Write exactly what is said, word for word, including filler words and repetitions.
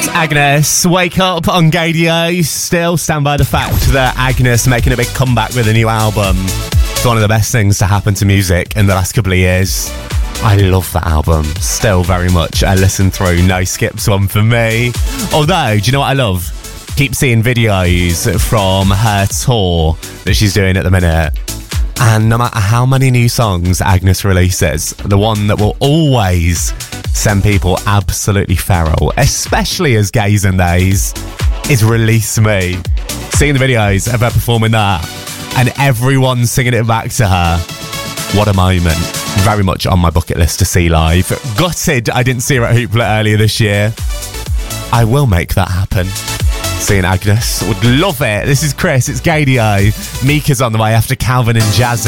Agnes, Wake Up on Gadio. Still stand by the fact that Agnes making a big comeback with a new album. It's one of the best things to happen to music in the last couple of years. I love that album, still very much a listen through, no skips one for me. Although, do you know what I love? Keep seeing videos from her tour that she's doing at the minute. And no matter how many new songs Agnes releases, the one that will always send people absolutely feral, especially as gays and days, is Release Me. Seeing the videos of her performing that and everyone singing it back to her, what a moment. Very much on my bucket list to see live. Gutted I didn't see her at Hoopla earlier this year. I will make that happen. Seeing Agnes, would love it. This is Chris, it's Gadio. Mika's on the way after Calvin and Jazzy.